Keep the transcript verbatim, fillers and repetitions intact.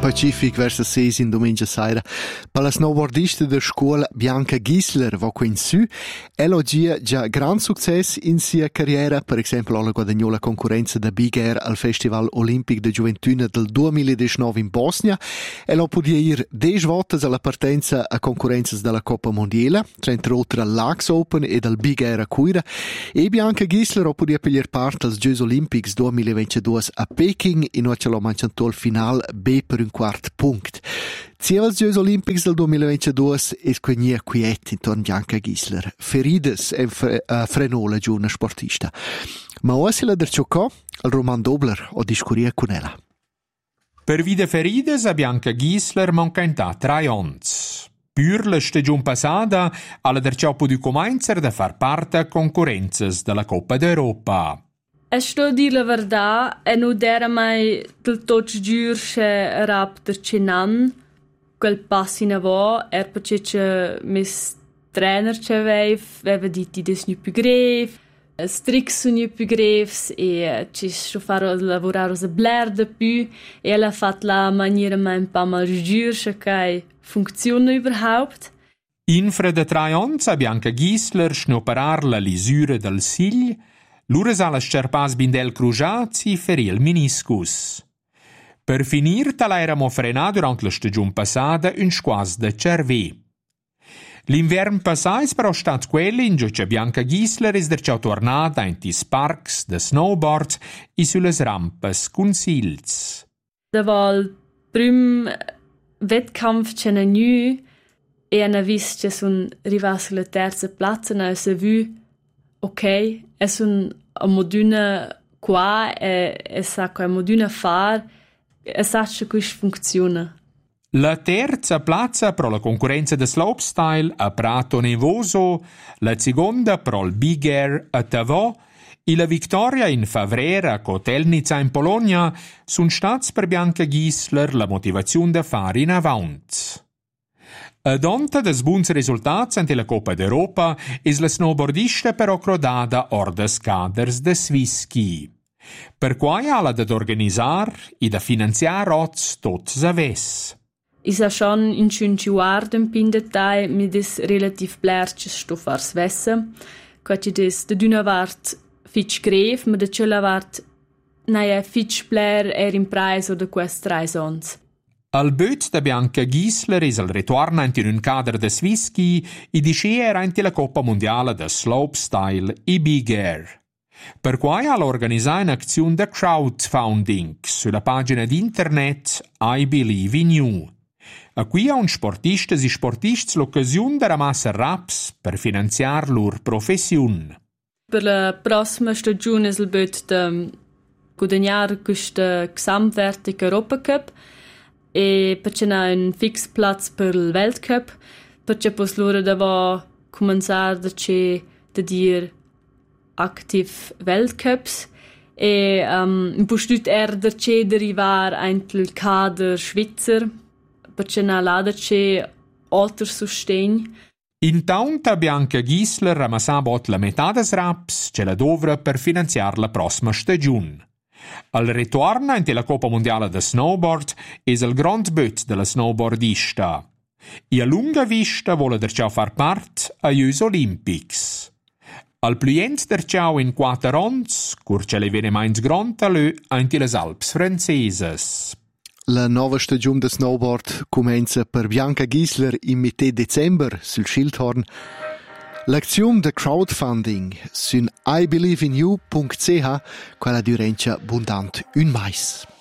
Pacific verso seis in domenica sera. Per la snowboardista della scuola Bianca Gisler va qui in su. Ella ha già gran successo in sua carriera. Per esempio, ha guadagnato la concorrenza da Big Air al Festival Olimpic de Gioventuna del duemiladiciannove in Bosnia. Ella ha potuto ir dieci volte alla partenza a concorrenze della Coppa Mondiale, tra l'altro all'Ax Open e dal Big Air a Cuira. E Bianca Gisler ha potuto prendere parte als Giochi Olimpics duemilaventidue a Peking in cui ha mangiato il finale B per un quart punct. Sia als Giochi Olimpics del duemilaventidue es quegnia quiet intorno a Bianca Gisler. Ferides en fre, uh, frenò la giornata sportista. Ma ora se la der ciocò, il Roman Dobler ho discuria con ella. Per vide ferides a Bianca Gisler mancanta tre ons. Pur la stagione passata alla der ciò potuto cominciare da far parte a concorrenze della Coppa d'Europa. E sto a dire la verità, e non era mai del tutto giuro che rap der cenan, quel passo in avò, er perché che mis trainer che aveva, aveva detto che non più greve, strict sono più greves, e ci sto fare lavorare a Blair da più, e ella ha fatto la maniera mai un po' mal giuro che funziona überhaupt. Infra de tre ons a Bianca Gisler schnopperar la lisura del sigl, l'ures alla scerpas bindel crugiazi ferì il meniscus. Per finir, tala eramo frenà durant la stagione passata un squas de cervè. L'invern passais però stat quelli in giocia Bianca Gisler is derciò tornata in tis parks de snowboard e sulle rampas cun sils. Da war il prim Wettkampf che ne nu e ana vis che sun rivas la terza plazza na se vu ok, è un a moduna qua e e sa che moduna far e sa che questo funziona. La terza plazza pro la concorrenza de slopestyle a Prato Nevoso, la seconda pro il Big Air a Tavò e la vittoria in Favrera a Kotelnica in Polonia sun stats per Bianca Gisler la motivazione da fare in avanti. Ad onta des buns resultats ante la Coppa d'Europa is la snowboardista però crodada or des caders de Swisski. Per quai ha la da organizzar e da finanziar oz tot saves. Is a schon in schön Juarden pindetai mit des relativ blerches Stoffars Wesse, quaci des de dünner wart fitch gref, mit de cella wart naja fitch bler er in preis oder quest reisons. Al böt da Bianca Gisler is al ritorna in un cadre de Swisski e di era in la Coppa Mondiale de Slopestyle e Big Air. Per quai ha organizzata un'azione de crowdfunding sulla pagina di internet I Believe in You. A cui ha un sportista e sportists l'occasione de ramassar raps per finanziar lor professione. Per la prossima stagione is il böt de guadagnar questa Gesamtwertung Europa Cup e perché ha un fix platz per il Weltcup, perché pos loro dava cominciare da c'è da dir aktiv Weltcups e um, un po' stut er da c'è derivar ein il kader Schweizer, perché na la da c'è alter sostegn. Intanto Bianca Gisler ramassà bot la metà des raps ce la dovra per finanziar la prossima stagione. Al ritorno in la Coppa Mondiale de Snowboard es il grand böt della snowboardista. E a lunga vista vuole derciau far part a Giochi Olympics. Al plient derciau in quattro ons, cur ce le viene mains grand talö in les Alps franceses. La nuova stagione de snowboard comincia per Bianca Gisler in metà dicember sul Schildhorn. L'azione de crowdfunding su i believe in you punct c h, quella durencia abundant un mais.